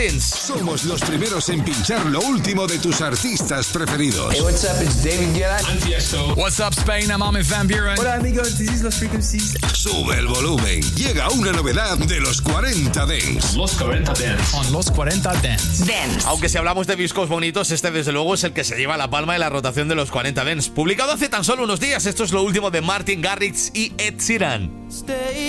Somos los primeros en pinchar lo último de tus artistas preferidos. Hey, what's up? It's David Guetta. I'm Tiesto. What's up, Spain? I'm Armin van Buuren. Hola, amigos. This is Los Frequencies. Sube el volumen. Llega una novedad de los 40 Dance. Los 40 Dance. On Los 40 Dance. Aunque si hablamos de discos bonitos, este desde luego es el que se lleva la palma de la rotación de los 40 Dance. Publicado hace tan solo unos días, esto es lo último de Martin Garrix y Ed Sheeran.